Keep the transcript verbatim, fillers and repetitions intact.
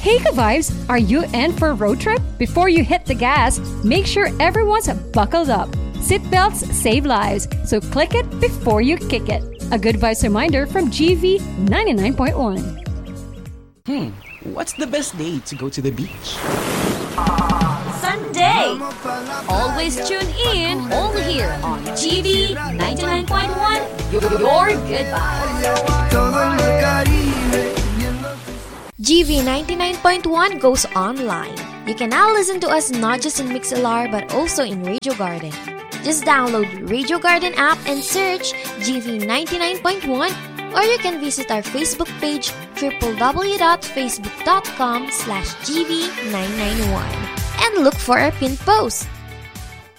Hey ka-vibes, are you in for a road trip? Before you hit the gas, make sure everyone's buckled up. Seatbelts save lives, so click it before you kick it. A good vibes reminder from G V ninety-nine point one. Hmm, what's the best day to go to the beach? Sunday! Always tune in, only here on G V ninety-nine point one, your good vibes. G V ninety-nine point one goes online. You can now listen to us not just in Mixlr but also in Radio Garden. Just download Radio Garden app and search G V ninety-nine point one, or you can visit our Facebook page w w w dot facebook dot com slash G V nine nine one and look for our pinned post.